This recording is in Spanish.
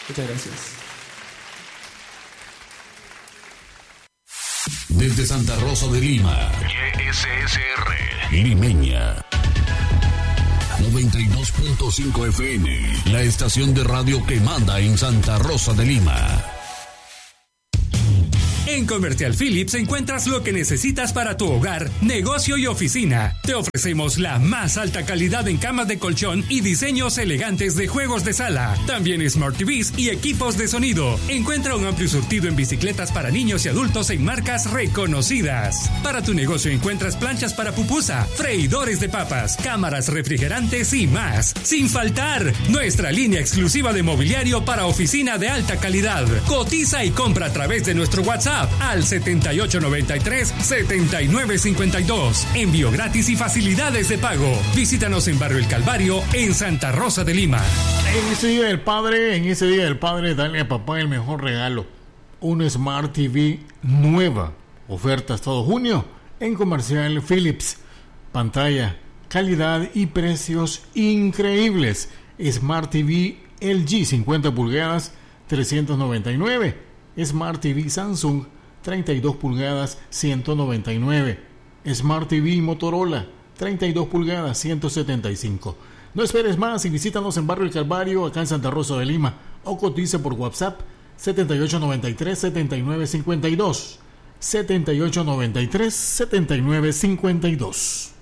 Muchas gracias. Desde Santa Rosa de Lima, YSSR Limeña 92.5 FM, la estación de radio que manda en Santa Rosa de Lima. En Comercial Philips encuentras lo que necesitas para tu hogar, negocio y oficina. Te ofrecemos la más alta calidad en camas de colchón y diseños elegantes de juegos de sala. También Smart TVs y equipos de sonido. Encuentra un amplio surtido en bicicletas para niños y adultos en marcas reconocidas. Para tu negocio encuentras planchas para pupusa, freidores de papas, cámaras refrigerantes y más. Sin faltar, nuestra línea exclusiva de mobiliario para oficina de alta calidad. Cotiza y compra a través de nuestro WhatsApp al 7893-7952. Envío gratis y facilidades de pago. Visítanos en Barrio El Calvario, en Santa Rosa de Lima. En ese día del padre, dale a papá el mejor regalo. Una Smart TV nueva. Ofertas todo junio en Comercial Philips. Pantalla, calidad y precios increíbles. Smart TV LG 50 pulgadas, 399. Smart TV Samsung 32 pulgadas 199. Smart TV Motorola 32 pulgadas 175. No esperes más y visítanos en Barrio El Calvario, acá en Santa Rosa de Lima, o cotice por WhatsApp 7893-7952 7893-7952.